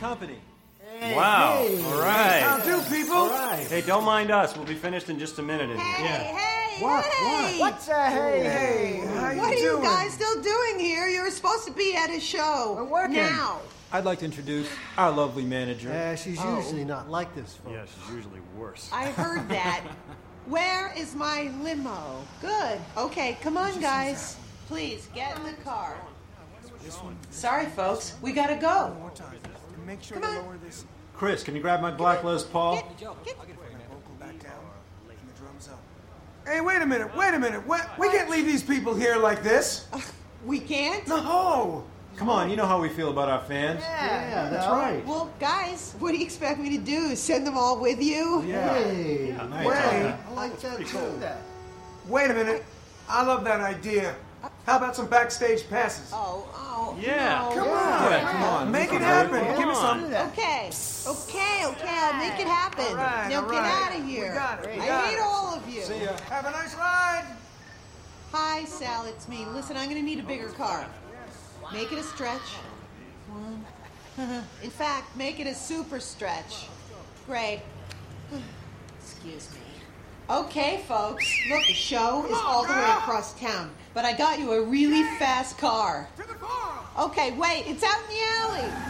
company. Wow. Hey. All right. How do, people? All right. Hey, don't mind us. We'll be finished in just a minute in here. Hey, What? hey! What's Hey, how What are you you doing? guys still doing here? You're supposed to be at a show. We're working. Now. I'd like to introduce our lovely manager. She's usually not like this, folks. Yeah, she's usually worse. I heard that. Where is my limo? Good. Okay, come on, guys. Please, get in the car. Sorry, folks. We gotta go. One more time. And make sure Come to on. lower this Chris, can you grab my black Les Paul? vocal back down and the drums up. Hey, wait a minute. We can't leave these people here like this. We can't? No. Come on, you know how we feel about our fans. Yeah, that's right. Well, guys, what do you expect me to do? Send them all with you? Hey, nice. Wait. I like that too. Wait a minute. I love that idea. How about some backstage passes? Oh, Yeah. no. Come on. Yeah, come on. Make it Come happen. on. Give me some. Okay, I'll make it happen. All right, Now all get right. out of here. We got it, we I got hate it. all of you. See ya. Have a nice ride. Hi, Sal, it's me. Listen, I'm gonna need a bigger car. Make it a stretch. One. In fact, make it a super stretch. Great. Excuse me. Okay, folks. Look, the show is all the way across town, but I got you a really fast car. To the bar. Okay, wait, it's out in the alley.